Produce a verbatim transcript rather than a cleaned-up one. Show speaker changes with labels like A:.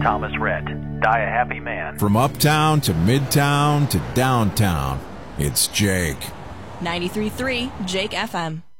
A: Thomas Rhett. Die a happy man.
B: From uptown to midtown to downtown, it's Jake.
C: ninety-three point three Jake F M.